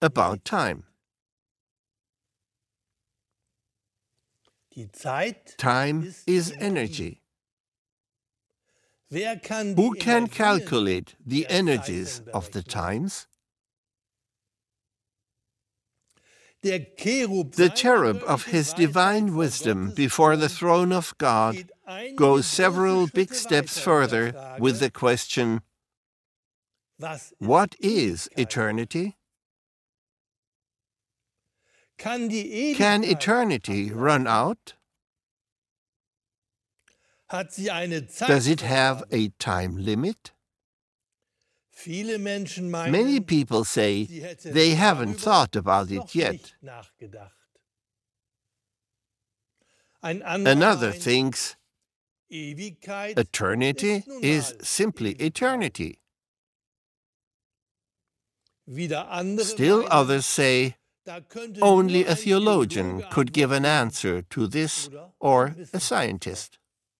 about time. Time is energy. Who can calculate the energies of the times? The cherub of his divine wisdom before the throne of God goes several big steps further with the question, what is eternity? Can eternity run out? Does it have a time limit? Many people say they haven't thought about it yet. Another thinks eternity is simply eternity. Still others say only a theologian could give an answer to this, or a scientist.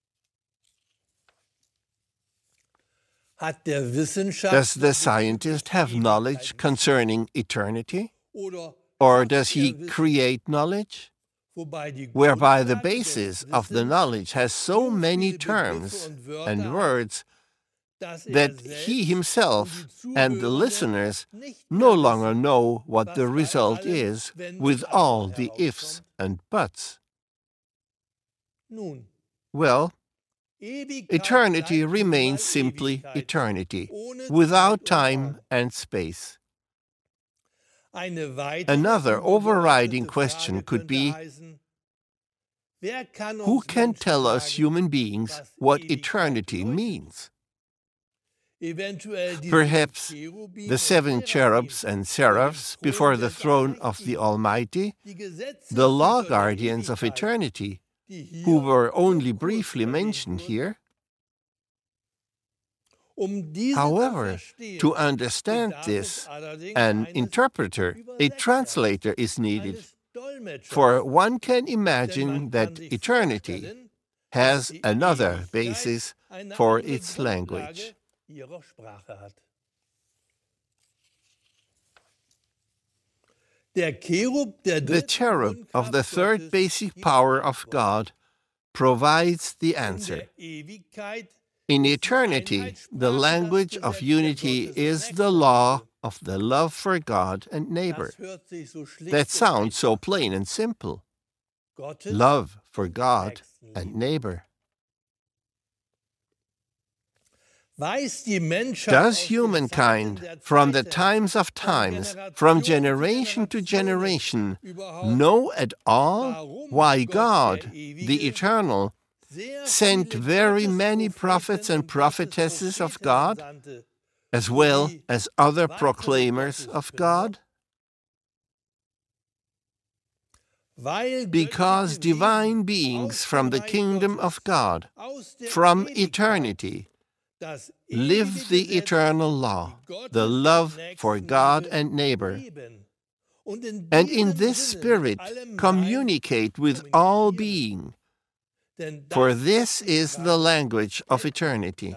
Does the scientist have knowledge concerning eternity? Or does he create knowledge? Whereby the basis of the knowledge has so many terms and words that he himself and the listeners no longer know what the result is with all the ifs and buts. Well, eternity remains simply eternity, without time and space. Another overriding question could be, who can tell us human beings what eternity means? Perhaps the 7 cherubs and seraphs before the throne of the Almighty, the law guardians of eternity, who were only briefly mentioned here. However, to understand this, an interpreter, a translator is needed, for one can imagine that eternity has another basis for its language. The cherub of the third basic power of God provides the answer. In eternity, the language of unity is the law of the love for God and neighbor. That sounds so plain and simple. Love for God and neighbor. Does humankind, from the times of times, from generation to generation, know at all why God, the Eternal, sent very many prophets and prophetesses of God, as well as other proclaimers of God? Because divine beings from the kingdom of God, from eternity, live the eternal law, the love for God and neighbor, and in this spirit communicate with all being, for this is the language of eternity.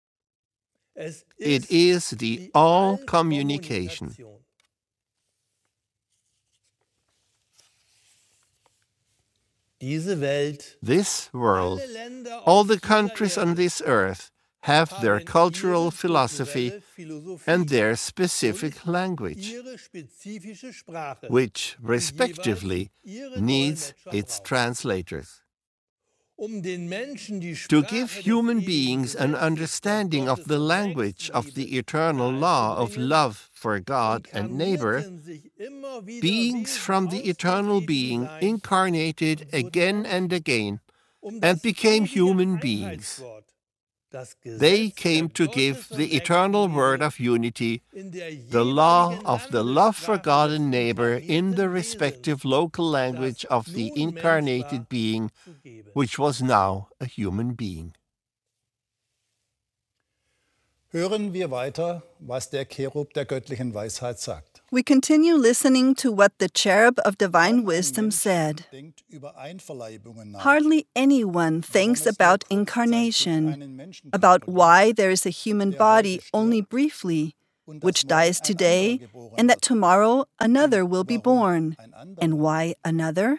It is the all-communication. This world, all the countries on this earth, have their cultural philosophy and their specific language, which, respectively, needs its translators. To give human beings an understanding of the language of the eternal law of love for God and neighbor, beings from the eternal being incarnated again and again and became human beings. They came to give the eternal word of unity, the law of the love for God and neighbor in the respective local language of the incarnated being, which was now a human being. Hören wir weiter, was der Cherub der göttlichen Weisheit sagt. We continue listening to what the cherub of divine wisdom said. Hardly anyone thinks about incarnation, about why there is a human body only briefly, which dies today, and that tomorrow another will be born. And why another?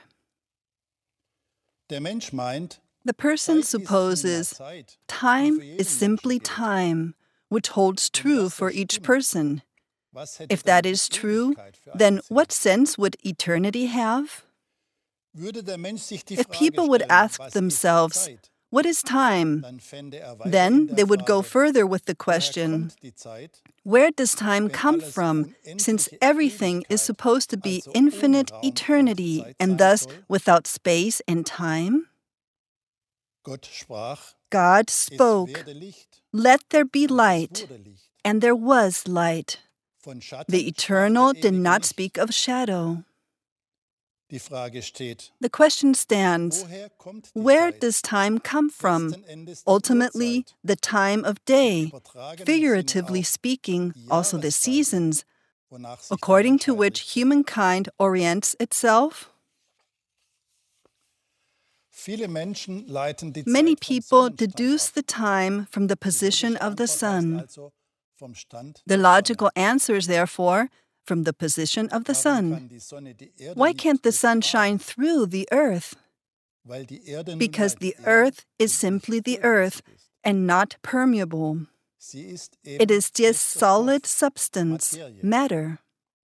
The person supposes time is simply time, which holds true for each person. If that is true, then what sense would eternity have? If people would ask themselves, what is time? Then they would go further with the question, where does time come from, since everything is supposed to be infinite eternity and thus without space and time? God spoke, "Let there be light," and there was light. The Eternal did not speak of shadow. The question stands, where does time come from? Ultimately, the time of day, figuratively speaking, also the seasons, according to which humankind orients itself? Many people deduce the time from the position of the sun. The logical answer is therefore from the position of the sun. Why can't the sun shine through the earth? Because the earth is simply the earth and not permeable. It is just solid substance, matter.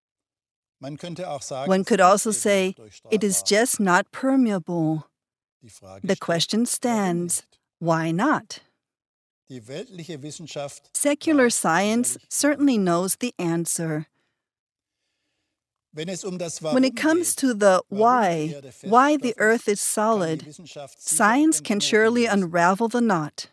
One could also say it is just not permeable. The question stands, why not? Secular science certainly knows the answer. When it comes to the why the earth is solid, science can surely unravel the knot.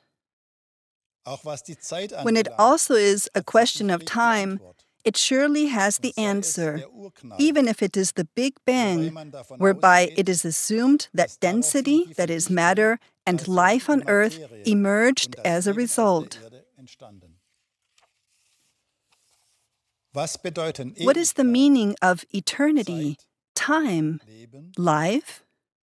When it also is a question of time, it surely has the answer, even if it is the Big Bang, whereby it is assumed that density, that is matter, and life on earth emerged as a result. What is the meaning of eternity, time, life?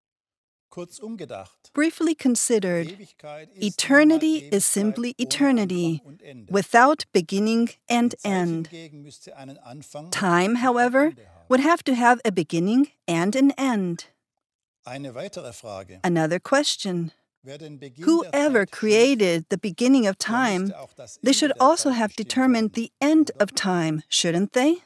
Briefly considered, eternity is simply eternity, without beginning and end. Time, however, would have to have a beginning and an end. Another question. Whoever created the beginning of time, they should also have determined the end of time, shouldn't they?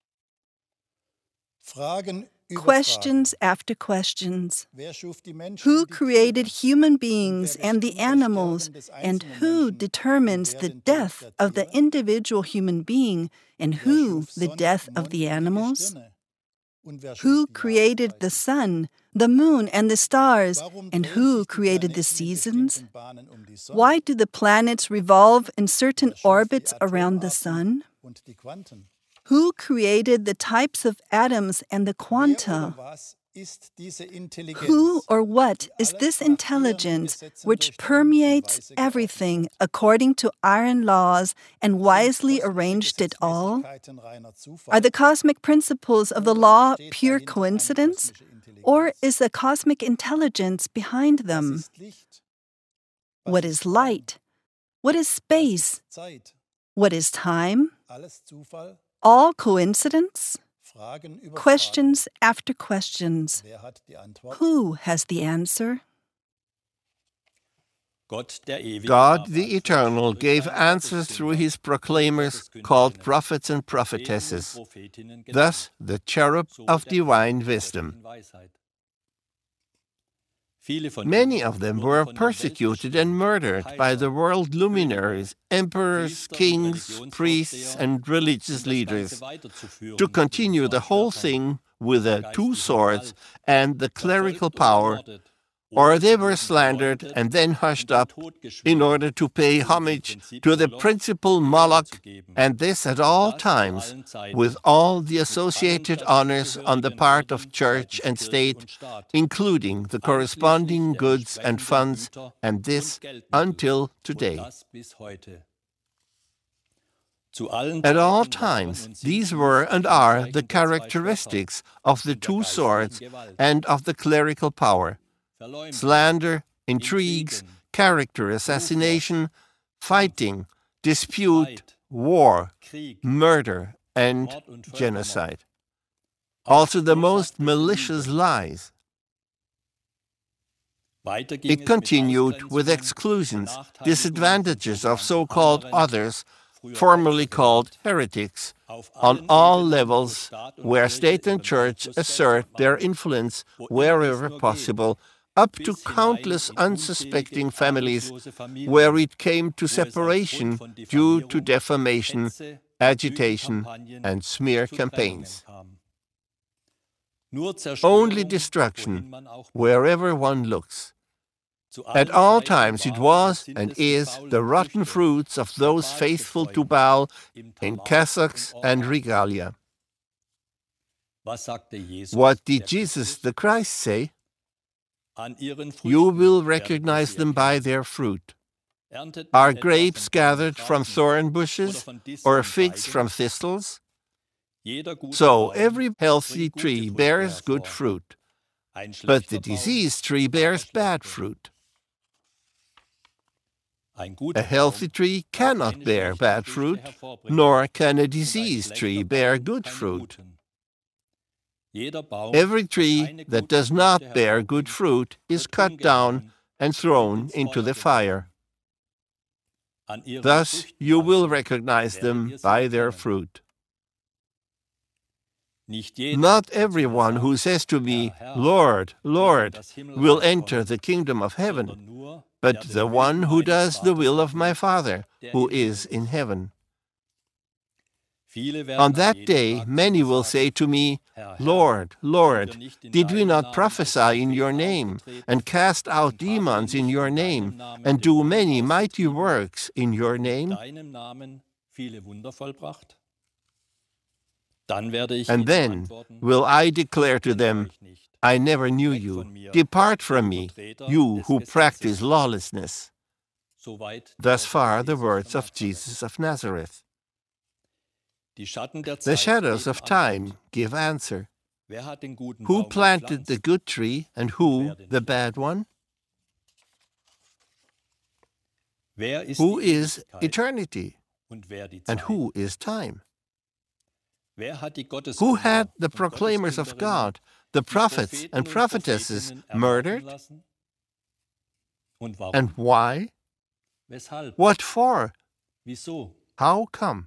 Questions after questions. Who created human beings and the animals, and who determines the death of the individual human being, and who the death of the animals? Who created the sun, the moon, and the stars, and who created the seasons? Why do the planets revolve in certain orbits around the sun? Who created the types of atoms and the quanta? Who or what is this intelligence which permeates everything according to iron laws and wisely arranged it all? Are the cosmic principles of the law pure coincidence, or is a cosmic intelligence behind them? What is light? What is space? What is time? All coincidence? Questions after questions. Who has the answer? God the Eternal gave answers through his proclaimers called prophets and prophetesses, thus the cherub of divine wisdom. Many of them were persecuted and murdered by the world luminaries, emperors, kings, priests, and religious leaders, to continue the whole thing with the two swords and the clerical power, or they were slandered and then hushed up in order to pay homage to the principal Moloch, and this at all times, with all the associated honors on the part of church and state, including the corresponding goods and funds, and this until today. At all times, these were and are the characteristics of the two swords and of the clerical power. Slander, intrigues, character assassination, fighting, dispute, war, murder, and genocide. Also the most malicious lies. It continued with exclusions, disadvantages of so-called others, formerly called heretics, on all levels where state and church assert their influence wherever possible, up to countless unsuspecting families where it came to separation due to defamation, agitation, and smear campaigns. Only destruction wherever one looks. At all times it was and is the rotten fruits of those faithful to Baal in cassocks and regalia. What did Jesus the Christ say? You will recognize them by their fruit. Are grapes gathered from thorn bushes or figs from thistles? So every healthy tree bears good fruit, but the diseased tree bears bad fruit. A healthy tree cannot bear bad fruit, nor can a diseased tree bear good fruit. Every tree that does not bear good fruit is cut down and thrown into the fire. Thus you will recognize them by their fruit. Not everyone who says to me, Lord, Lord, will enter the kingdom of heaven, but the one who does the will of my Father, who is in heaven. On that day many will say to me, Lord, Lord, did we not prophesy in your name, and cast out demons in your name, and do many mighty works in your name? And then will I declare to them, I never knew you. Depart from me, you who practice lawlessness. Thus far the words of Jesus of Nazareth. The shadows of time give answer. Who planted the good tree and who the bad one? Who is eternity and who is time? Who had the proclaimers of God, the prophets and prophetesses, murdered? And why? What for? How come?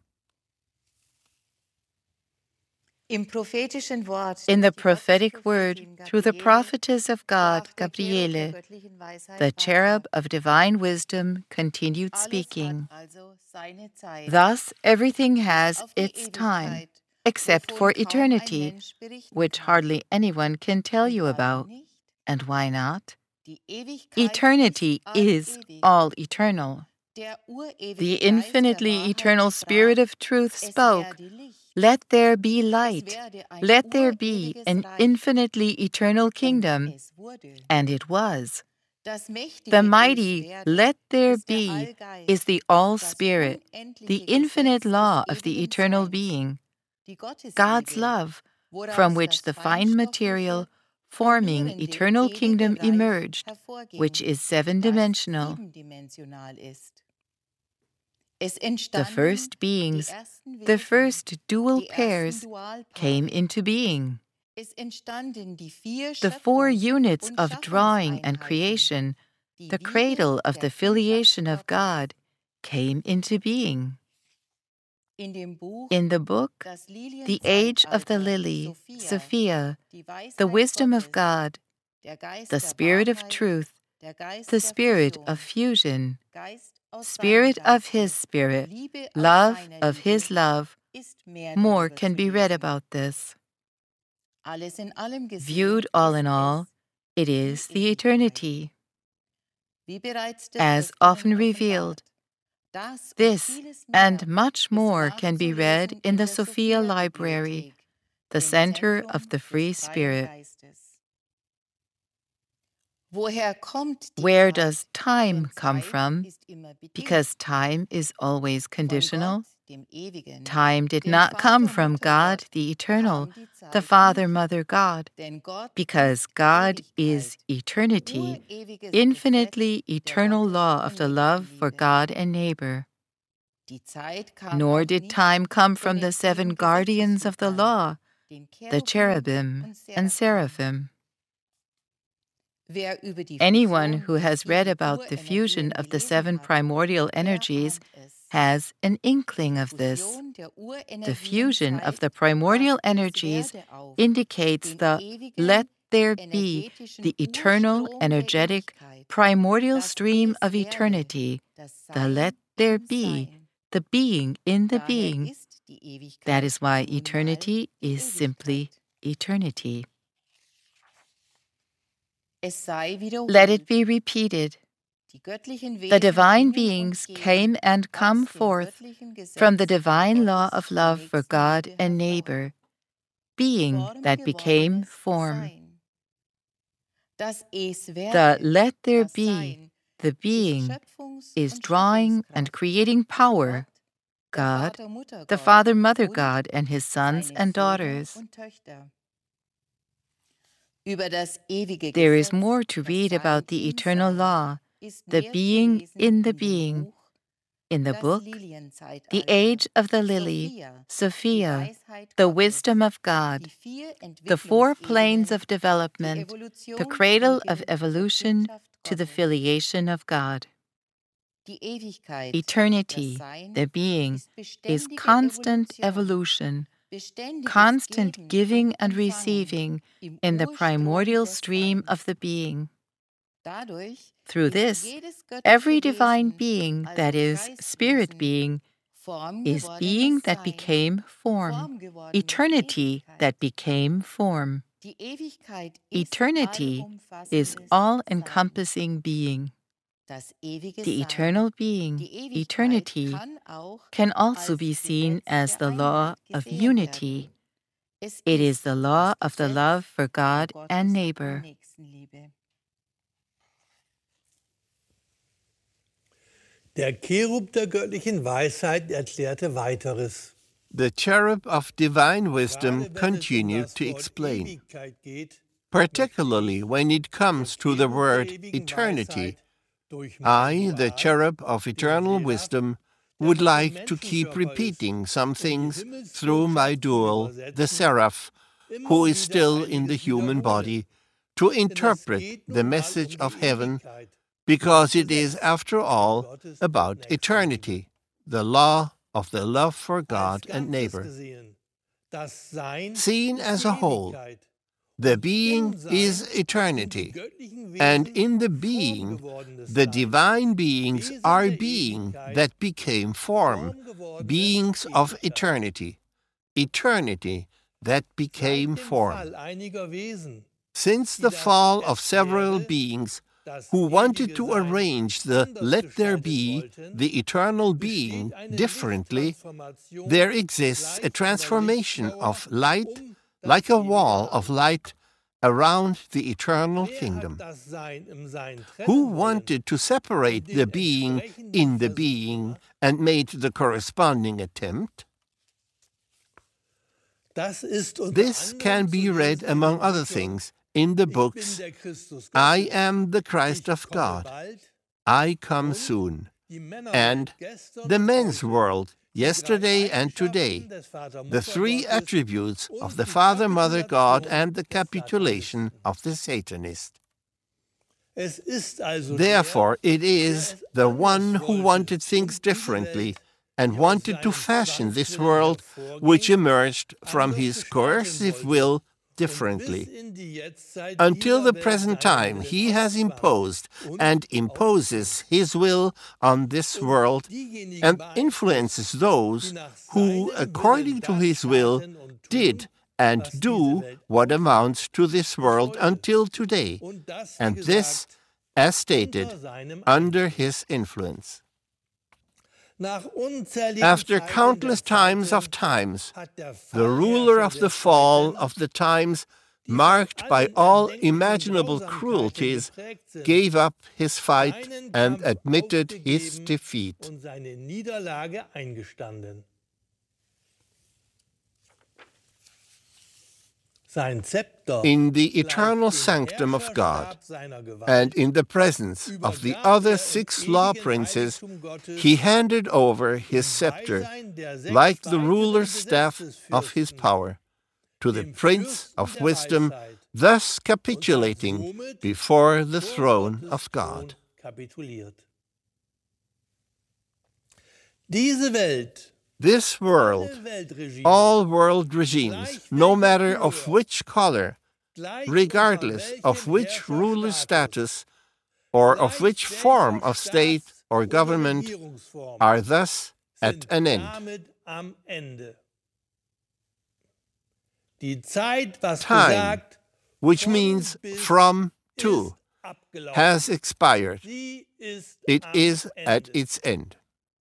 In the prophetic word, through the prophetess of God, Gabriele, the cherub of divine wisdom continued speaking. Thus, everything has its time, except for eternity, which hardly anyone can tell you about. And why not? Eternity is all eternal. The infinitely eternal Spirit of truth spoke, "Let there be light. Let there be an infinitely eternal kingdom." And it was. The mighty "Let there be" is the All-Spirit, the infinite law of the eternal being, God's love, from which the fine material forming eternal kingdom emerged, which is seven-dimensional. The first beings, the first dual pairs, came into being. The four units of drawing and creation, the cradle of the filiation of God, came into being. In the book, The Age of the Lily, Sophia, the wisdom of God, the Spirit of truth, the Spirit of fusion, Spirit of His Spirit, love of His love, more can be read about this. Viewed all in all, it is the eternity. As often revealed, this and much more can be read in the Sophia Library, the center of the free spirit. Where does time come from? Because time is always conditional. Time did not come from God, the Eternal, the Father, Mother, God, because God is eternity, infinitely eternal law of the love for God and neighbor. Nor did time come from the 7 guardians of the law, the cherubim and seraphim. Anyone who has read about the fusion of the 7 primordial energies has an inkling of this. The fusion of the primordial energies indicates the let there be, the eternal, energetic, primordial stream of eternity, the let there be, the being in the being. That is why eternity is simply eternity. Let it be repeated. The divine beings came and come forth from the divine law of love for God and neighbor, being that became form. The let there be, the being, is drawing and creating power, God, the Father, Mother God, and His sons and daughters. There is more to read about the eternal law, the being in the being. In the book, The Age of the Lily, Sophia, the Wisdom of God, the 4 planes of development, the cradle of evolution to the filiation of God. Eternity, the being, is constant evolution, constant giving and receiving in the primordial stream of the being. Through this, every divine being, that is, spirit being, is being that became form, eternity that became form. Eternity is all-encompassing being. The eternal being, eternity, can also be seen as the law of unity. It is the law of the love for God and neighbor. Der Cherub der göttlichen Weisheit erklärte weiteres. The cherub of divine wisdom continued to explain, particularly when it comes to the word eternity. I, the cherub of eternal wisdom, would like to keep repeating some things through my dual, the seraph, who is still in the human body, to interpret the message of heaven, because it is, after all, about eternity, the law of the love for God and neighbor. Seen as a whole, the being is eternity, and in the being, the divine beings are being that became form, beings of eternity, eternity that became form. Since the fall of several beings who wanted to arrange the let there be, the eternal being, differently, there exists a transformation of light, like a wall of light, around the eternal kingdom. Who wanted to separate the being in the being and made the corresponding attempt? This can be read, among other things, in the books I Am the Christ of God, I Come Soon, and The Men's World, Yesterday and Today, the 3 attributes of the Father, Mother God, and the capitulation of the Satanist. Therefore, it is the one who wanted things differently and wanted to fashion this world which emerged from his coercive will differently. Until the present time, he has imposed and imposes his will on this world and influences those who, according to his will, did and do what amounts to this world until today, and this, as stated, under his influence. After countless times of times, the ruler of the fall of the times, marked by all imaginable cruelties, gave up his fight and admitted his defeat. in the eternal sanctum of God, and in the presence of the other 6 law princes, he handed over his scepter, like the ruler's staff of his power, to the Prince of Wisdom, thus capitulating before the throne of God. This world, all world regimes, no matter of which color, regardless of which ruler's status or of which form of state or government, are thus at an end. Time, which means from to, has expired. It is at its end.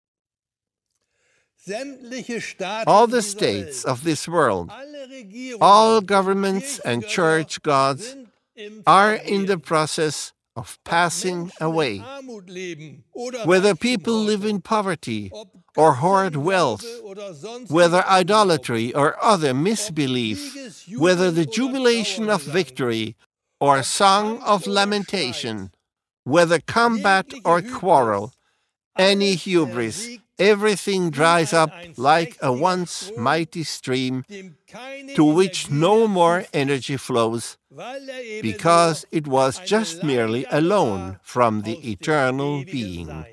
All the states of this world, all governments and church gods are in the process of passing away. Whether people live in poverty or hoard wealth, whether idolatry or other misbelief, whether the jubilation of victory or song of lamentation, whether combat or quarrel, any hubris, everything dries up like a once mighty stream to which no more energy flows, because it was just merely a loan from the eternal being.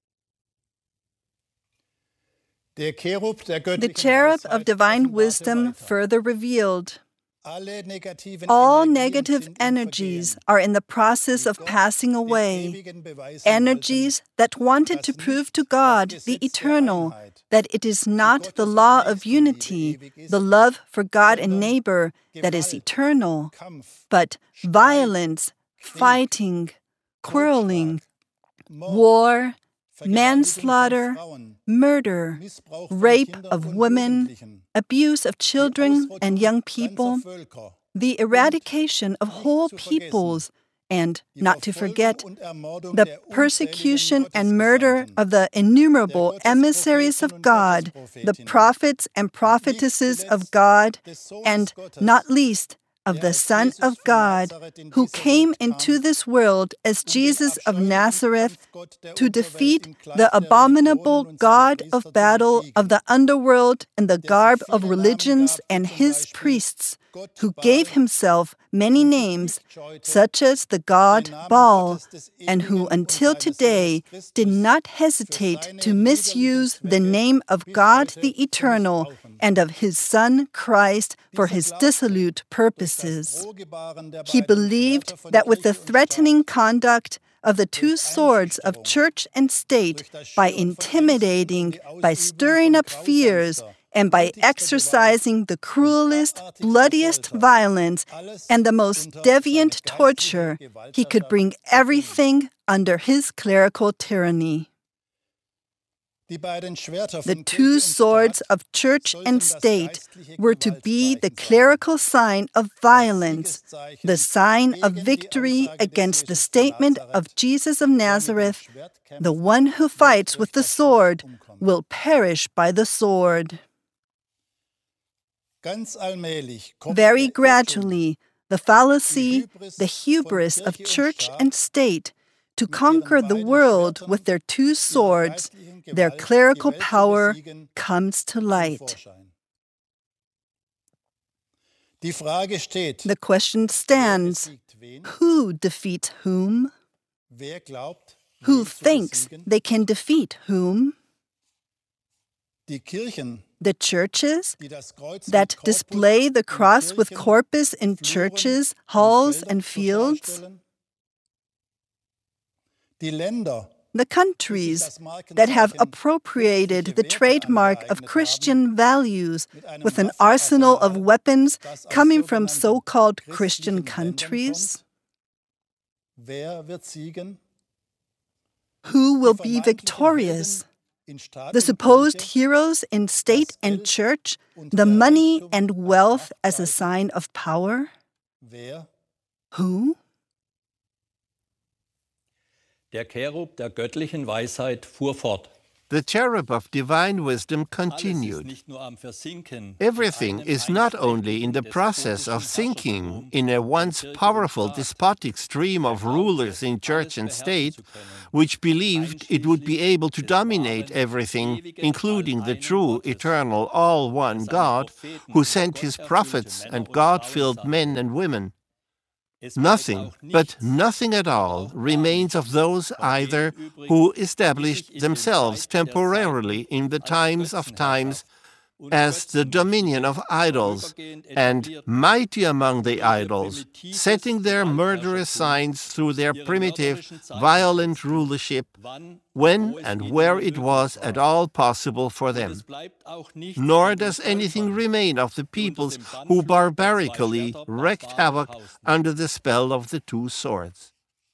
The cherub of divine wisdom further revealed, all negative energies are in the process of passing away, energies that wanted to prove to God, the eternal, that it is not the law of unity, the love for God and neighbor, that is eternal, but violence, fighting, quarreling, war, manslaughter, murder, rape of women, abuse of children and young people, the eradication of whole peoples, and, not to forget, the persecution and murder of the innumerable emissaries of God, the prophets and prophetesses of God, and, not least, of the Son of God, who came into this world as Jesus of Nazareth to defeat the abominable god of battle of the underworld in the garb of religions and his priests, who gave himself many names, such as the god Baal, and who until today did not hesitate to misuse the name of God the Eternal and of his Son Christ for his dissolute purposes. He believed that with the threatening conduct of the 2 swords of church and state, by intimidating, by stirring up fears, and by exercising the cruelest, bloodiest violence and the most deviant torture, he could bring everything under his clerical tyranny. The 2 swords of church and state were to be the clerical sign of violence, the sign of victory against the statement of Jesus of Nazareth, the one who fights with the sword will perish by the sword. Very gradually, the fallacy, the hubris of church and state, to conquer the world with their 2 swords, their clerical power, comes to light. The question stands, who defeats whom? Who thinks they can defeat whom? The churches that display the cross with corpus in churches, halls, and fields? The countries that have appropriated the trademark of Christian values with an arsenal of weapons coming from so-called Christian countries? Who will be victorious? The supposed heroes in state and church, the money and wealth as a sign of power? Who? Der Cherub der göttlichen Weisheit fuhr fort. The cherub of divine wisdom continued. Everything is not only in the process of sinking in a once powerful despotic stream of rulers in church and state, which believed it would be able to dominate everything, including the true, eternal, all-one God, who sent his prophets and God-filled men and women. Nothing, but nothing at all, remains of those either who established themselves temporarily in the times of times as the dominion of idols, and mighty among the idols, setting their murderous signs through their primitive, violent rulership, when and where it was at all possible for them. Nor does anything remain of the peoples who barbarically wreaked havoc under the spell of the two swords.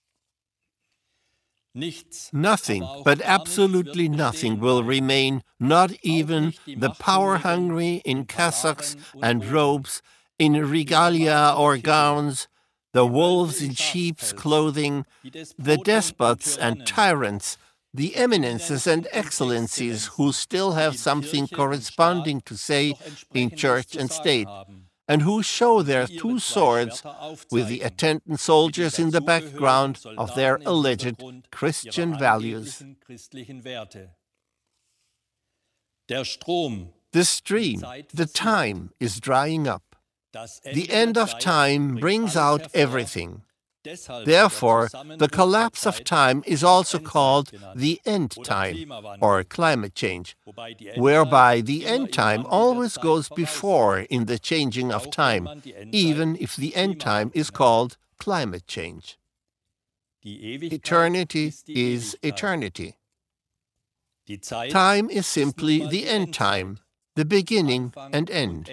Nothing, but absolutely nothing, will remain, not even the power-hungry in cassocks and robes, in regalia or gowns, the wolves in sheep's clothing, the despots and tyrants, the eminences and excellencies who still have something corresponding to say in church and state, and who show their two swords with the attendant soldiers in the background of their alleged Christian values. The stream, the time, is drying up. The end of time brings out everything. Therefore, the collapse of time is also called the end time, or climate change, whereby the end time always goes before in the changing of time, even if the end time is called climate change. Eternity is eternity. Time is simply the end time, the beginning and end.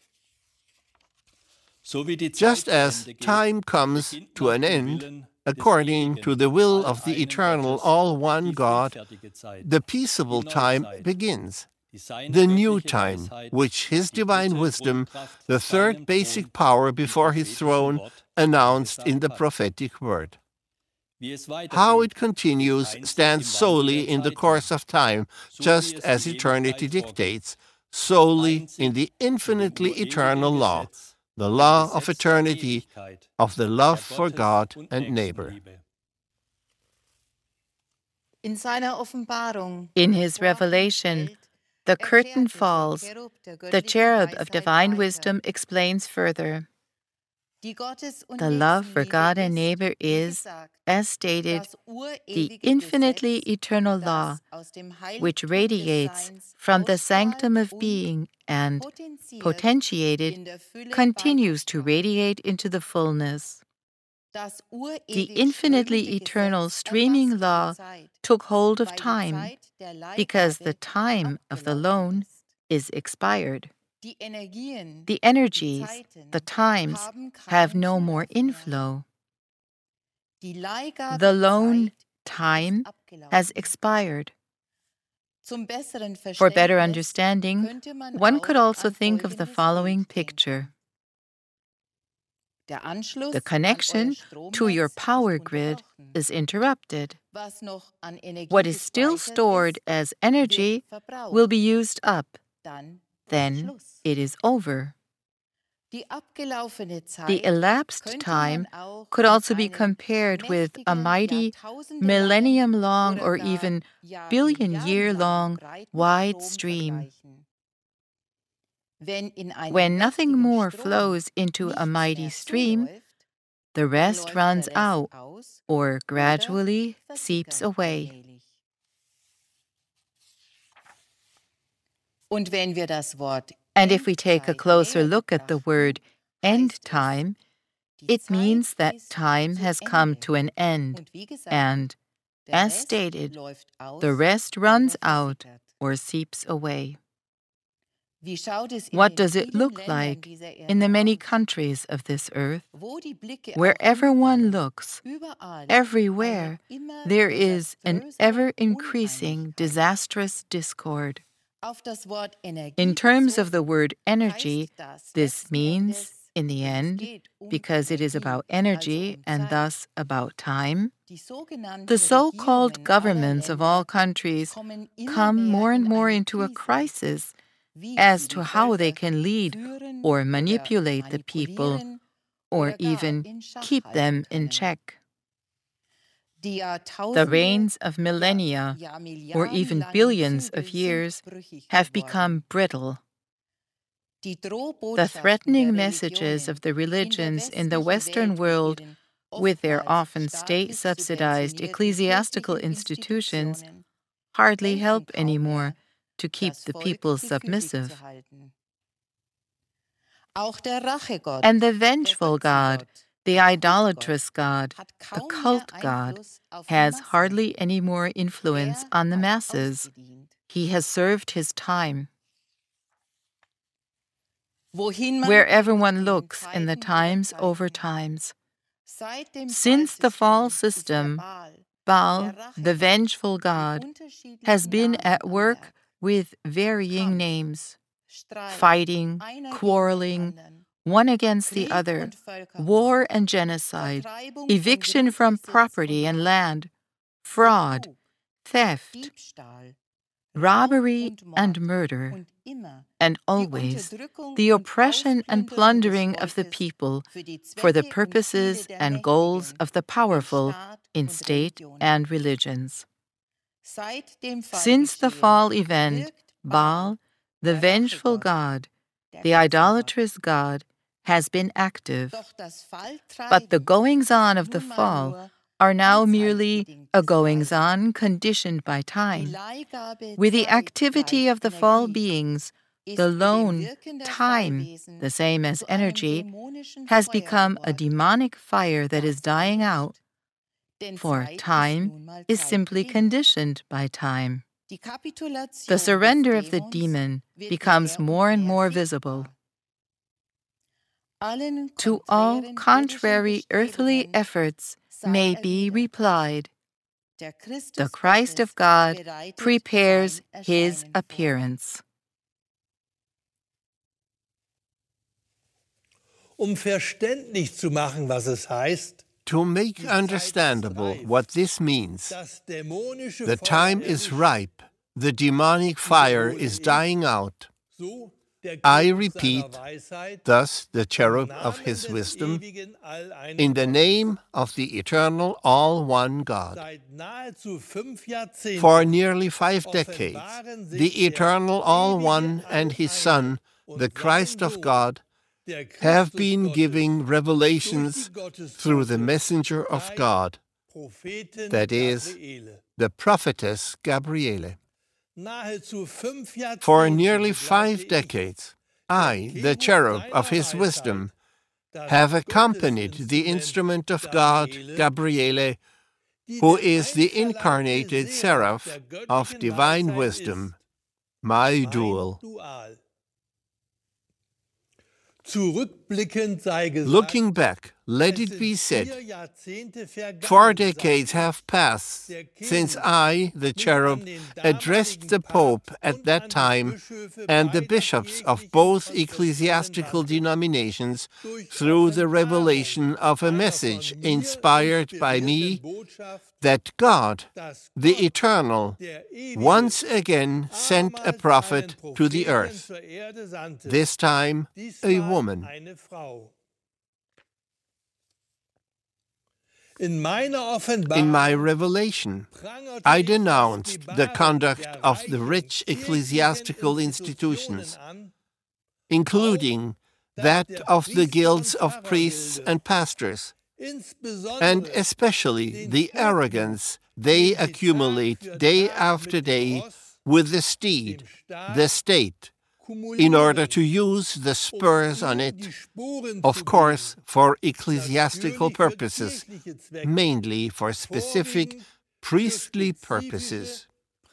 Just as time comes to an end, according to the will of the eternal all-one God, the peaceable time begins, the new time, which His divine wisdom, the third basic power before His throne, announced in the prophetic word. How it continues stands solely in the course of time, just as eternity dictates, solely in the infinitely eternal law, the law of eternity, of the love for God and neighbor. In his revelation, the curtain falls. The cherub of divine wisdom explains further. The love for God and neighbor is, as stated, the infinitely eternal law, which radiates from the sanctum of being and, potentiated, continues to radiate into the fullness. The infinitely eternal streaming law took hold of time because the time of the loan is expired. The energies, the times, have no more inflow. The loan, time, has expired. For better understanding, one could also think of the following picture. The connection to your power grid is interrupted. What is still stored as energy will be used up. Then it is over. The elapsed time could also be compared with a mighty, millennium-long or even billion-year-long wide stream. When nothing more flows into a mighty stream, the rest runs out or gradually seeps away. And if we take a closer look at the word end time, it means that time has come to an end, and, as stated, the rest runs out or seeps away. What does it look like in the many countries of this earth? Wherever one looks, everywhere, there is an ever-increasing disastrous discord. In terms of the word energy, this means In the end, because it is about energy and thus about time, the so-called governments of all countries come more and more into a crisis as to how they can lead or manipulate the people, or even keep them in check. The reigns of millennia, or even billions of years, have become brittle. The threatening messages of the religions in the Western world, with their often state-subsidized ecclesiastical institutions, hardly help anymore to keep the people submissive. And the vengeful God, the idolatrous God, the cult God, has hardly any more influence on the masses. He has served his time. Wherever one looks in the times over times, since the fall system, Baal, the vengeful God, has been at work with varying names, fighting, quarreling, one against the other, war and genocide, eviction from property and land, fraud, theft, robbery and murder, and always the oppression and plundering of the people for the purposes and goals of the powerful in state and religions. Since the fall event, Baal, the vengeful God, the idolatrous God, has been active, but the goings-on of the fall are now merely a goings-on conditioned by time. With the activity of the fall beings, the lone time, the same as energy, has become a demonic fire that is dying out, for time is simply conditioned by time. The surrender of the demon becomes more and more visible. To all contrary earthly efforts may be replied, the Christ of God prepares his appearance. Verständlich zu machen, was es heißt, to make understandable what this means, the time is ripe, the demonic fire is dying out. I repeat, thus the cherub of his wisdom, in the name of the eternal all-one God. For nearly 5 decades, the eternal all-one and his Son, the Christ of God, have been giving revelations through the messenger of God, that is, the prophetess Gabriele. For nearly 5 decades, I, the cherub of his wisdom, have accompanied the instrument of God, Gabriele, who is the incarnated seraph of divine wisdom, my dual. Looking back, let it be said, 4 decades have passed since I, the cherub, addressed the Pope at that time and the bishops of both ecclesiastical denominations through the revelation of a message inspired by me that God, the Eternal, once again sent a prophet to the earth, this time a woman. In my revelation, I denounced the conduct of the rich ecclesiastical institutions, including that of the guilds of priests and pastors, and especially the arrogance they accumulate day after day with the steed, the state, in order to use the spurs on it, of course, for ecclesiastical purposes, mainly for specific priestly purposes.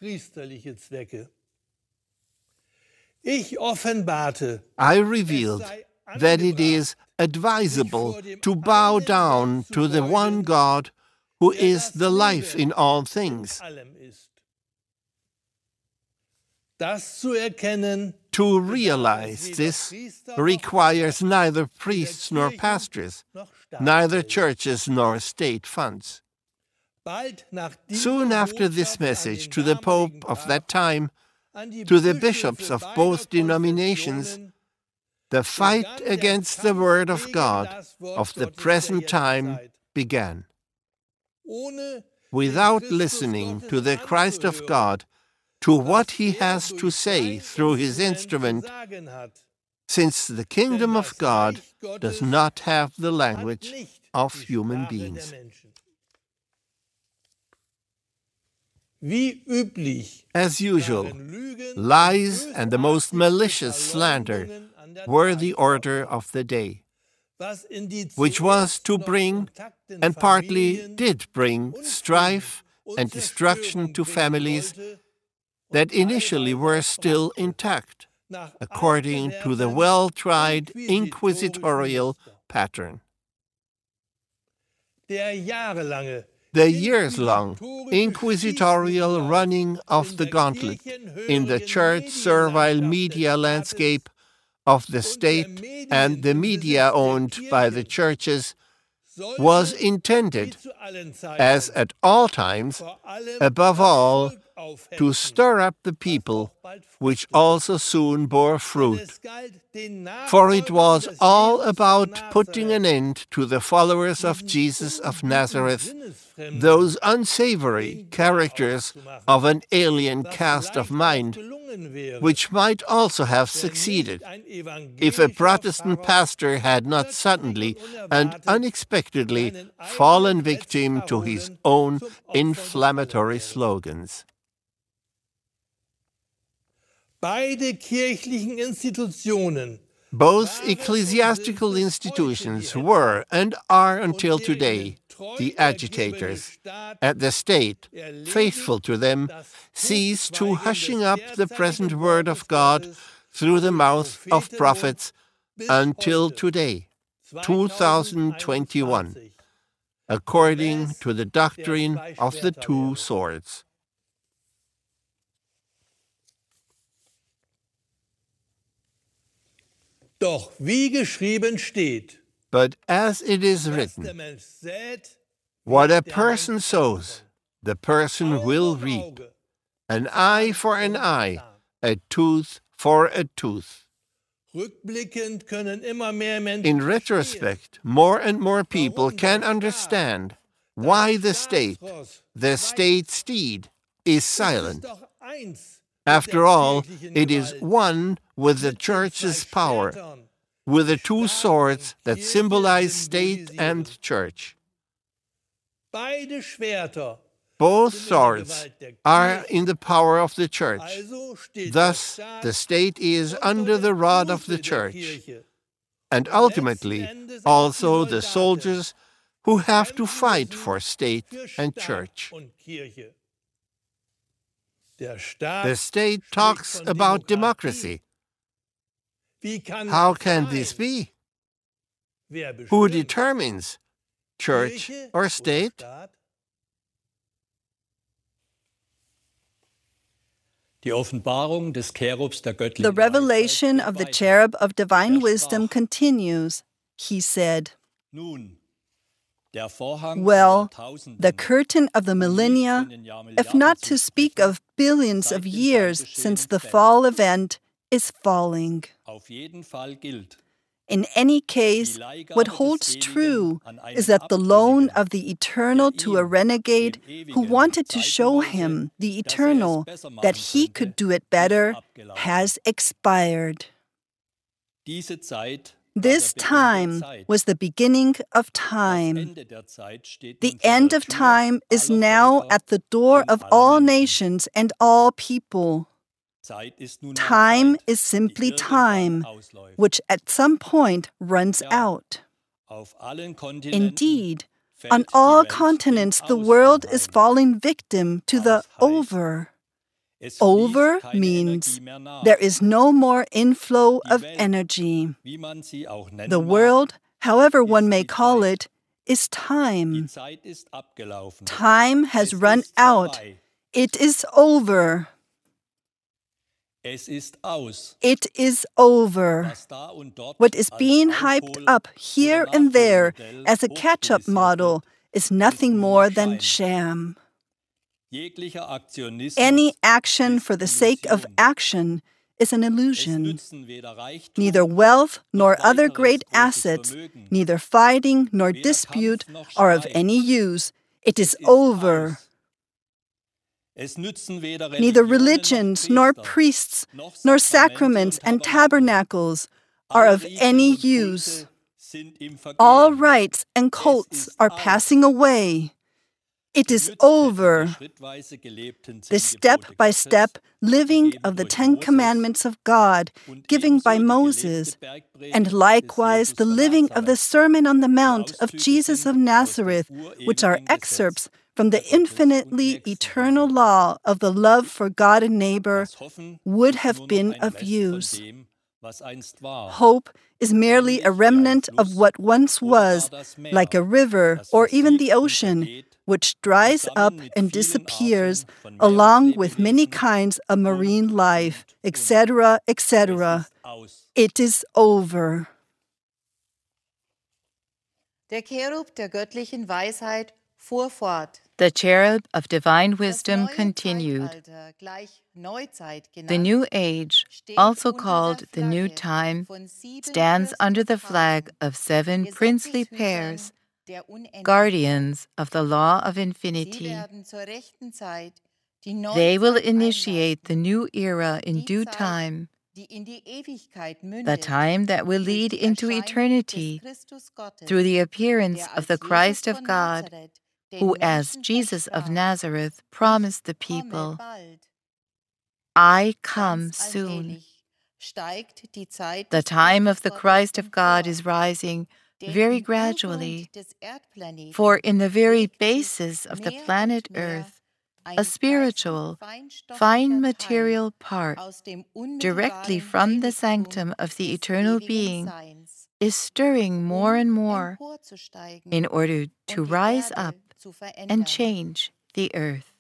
I revealed that it is advisable to bow down to the one God who is the life in all things. To to realize this requires neither priests nor pastors, neither churches nor state funds. Soon after this message to the Pope of that time, to the bishops of both denominations, the fight against the Word of God of the present time began. Without listening to the Christ of God, to what He has to say through His instrument, since the kingdom of God does not have the language of human beings. As usual, lies and the most malicious slander were the order of the day, which was to bring, and partly did bring, strife and destruction to families that initially were still intact, according to the well-tried inquisitorial pattern. The years-long inquisitorial running of the gauntlet in the church-servile media landscape of the state and the media owned by the churches was intended, as at all times, above all, to stir up the people, which also soon bore fruit. For it was all about putting an end to the followers of Jesus of Nazareth, those unsavory characters of an alien cast of mind, which might also have succeeded if a Protestant pastor had not suddenly and unexpectedly fallen victim to his own inflammatory slogans. Both ecclesiastical institutions were and are until today the agitators, and the state, faithful to them, sees to hushing up the present word of God through the mouth of prophets until today, 2021, according to the doctrine of the two swords. Doch wie geschrieben steht, but as it is written, what a person sows, the person will reap. An eye for an eye, a tooth for a tooth. In retrospect, more and more people can understand why the state steed, is silent. After all, it is one with the church's power, with the two swords that symbolize state and church. Both swords are in the power of the church. Thus, the state is under the rod of the church, and ultimately also the soldiers who have to fight for state and church. The state talks about democracy. How can this be? Who determines, church or state? The revelation of the cherub of divine wisdom continues. He said, well, the curtain of the millennia, if not to speak of billions of years since the fall event, is falling. In any case, what holds true is that the loan of the eternal to a renegade who wanted to show him, the eternal, that he could do it better, has expired. This time was the beginning of time. The end of time is now at the door of all nations and all people. Time is simply time, which at some point runs out. Indeed, on all continents the world is falling victim to the over. Over means there is no more inflow of energy. The world, however one may call it, is time. Time has run out. It is over. It is over. What is being hyped up here and there as a catch-up model is nothing more than sham. Any action for the sake of action is an illusion. Neither wealth nor other great assets, neither fighting nor dispute are of any use. It is over. Neither religions, nor priests, nor sacraments and tabernacles are of any use. All rites and cults are passing away. It is over. The step-by-step living of the 10 Commandments of God, given by Moses, and likewise the living of the Sermon on the Mount of Jesus of Nazareth, which are excerpts from the infinitely eternal law of the love for God and neighbor, would have been of use. Hope is merely a remnant of what once was, like a river or even the ocean, which dries up and disappears, along with many kinds of marine life, etc., etc. It is over. Der Cherub der göttlichen Weisheit fuhr fort. The cherub of divine wisdom continued. The new age, also called the new time, stands under the flag of 7 princely pairs, guardians of the law of infinity. They will initiate the new era in due time, the time that will lead into eternity through the appearance of the Christ of God, who, as Jesus of Nazareth, promised the people, "I come soon." The time of the Christ of God is rising very gradually, for in the very basis of the planet Earth, a spiritual, fine material part, directly from the sanctum of the eternal being, is stirring more and more in order to rise up and change the earth.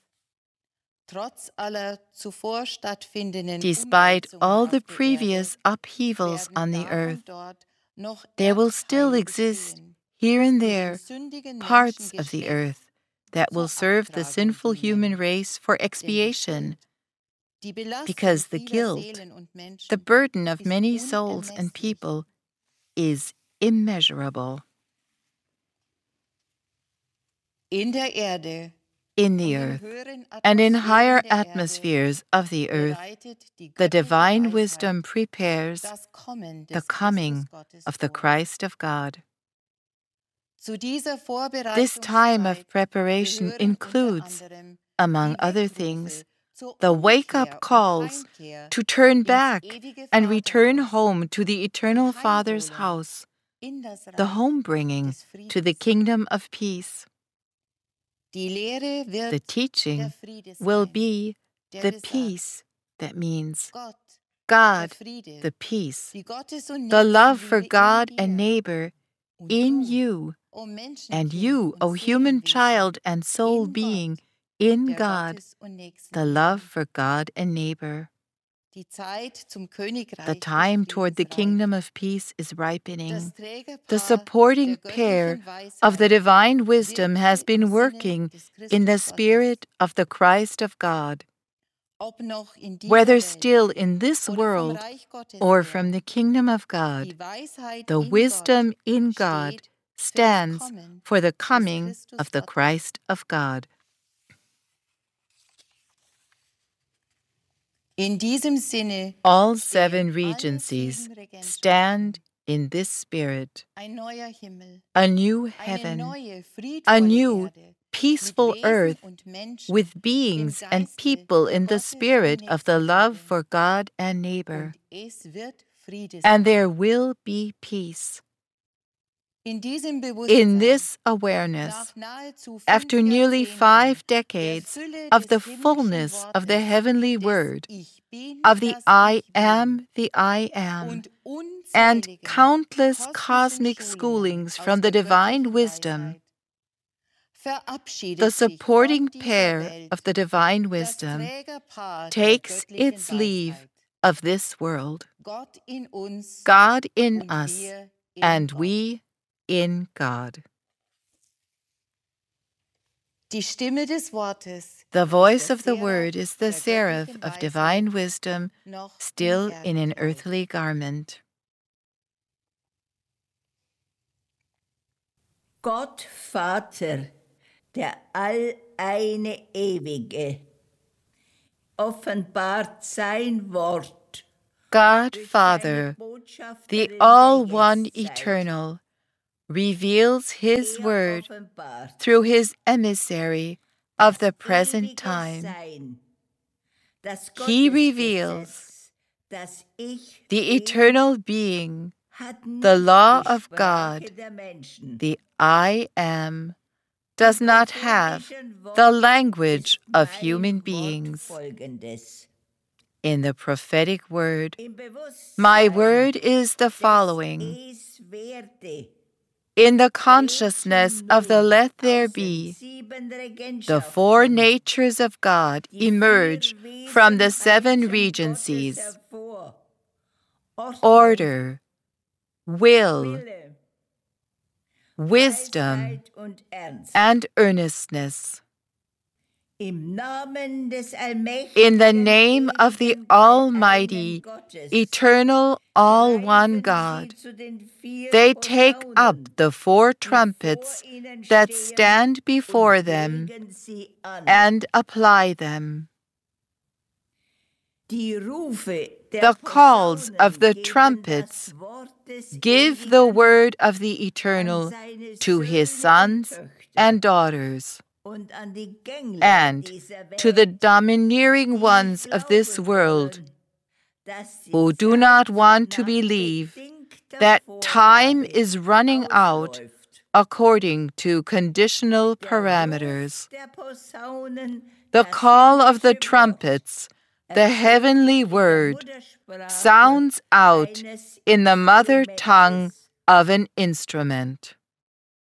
Despite all the previous upheavals on the earth, there will still exist here and there parts of the earth that will serve the sinful human race for expiation, because the guilt, the burden of many souls and people, is immeasurable. In the earth and in higher atmospheres of the earth, the divine wisdom prepares the coming of the Christ of God. This time of preparation includes, among other things, the wake-up calls to turn back and return home to the Eternal Father's house, the home-bringing to the kingdom of peace. The teaching will be the peace that means God, the peace, the love for God and neighbor in you, and you, O human child and soul being, in God, the love for God and neighbor. The time toward the kingdom of peace is ripening. The supporting pair of the divine wisdom has been working in the spirit of the Christ of God. Whether still in this world or from the kingdom of God, the wisdom in God stands for the coming of the Christ of God. All 7 regencies stand in this spirit. A new heaven, a new peaceful earth with beings and people in the spirit of the love for God and neighbor. And there will be peace. In this awareness, after nearly 5 decades of the fullness of the heavenly word, of the I Am, and countless cosmic schoolings from the divine wisdom, the supporting pair of the divine wisdom takes its leave of this world. Gott in uns, God in und us, wir in and Gott. we in God. Die Stimme des Wortes, The voice der of the Seraph word is the der seraph göttlichen of divine Weisheit, wisdom, noch still im in an Erdenkleid. earthly garment. Gott Vater, der Alleine Ewige, offenbart sein Wort. God durch Father, seine Botschafterin the der All One Jetztzeit. Eternal, reveals His word Offenbart through His emissary of the das present ewige time. Sein, das He Gottesgesetz, reveals das Ich the Bin, eternal being, hat the nicht law die of Sprache God, der Menschen. the I Am, does not have Prophetischen the Wort language ist of mein human Wort beings. Folgendes. In the prophetic word, Im Bewusstsein my word is the des following. Es werde, In the consciousness of the let there be, the four natures of God emerge from the seven regencies: order, will, wisdom, and earnestness. In the name of the Almighty, eternal, all-one God, they take up the four trumpets that stand before them and apply them. The calls of the trumpets give the word of the Eternal to His sons and daughters, and to the domineering ones of this world who do not want to believe that time is running out according to conditional parameters. The call of the trumpets, the heavenly word, sounds out in the mother tongue of an instrument.